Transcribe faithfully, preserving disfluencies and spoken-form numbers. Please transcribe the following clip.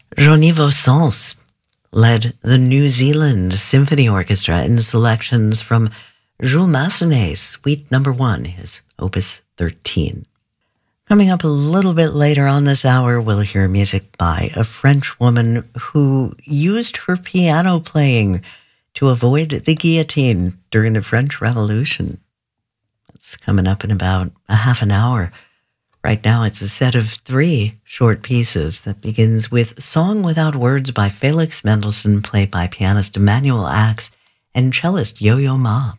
Johnny Vaucens led the New Zealand Symphony Orchestra in selections from Jules Massenet's Suite Number One, his Opus thirteen. Coming up a little bit later on this hour, we'll hear music by a French woman who used her piano playing to avoid the guillotine during the French Revolution. It's coming up in about a half an hour. Right now, it's a set of three short pieces that begins with Song Without Words by Felix Mendelssohn, played by pianist Emanuel Ax and cellist Yo-Yo Ma.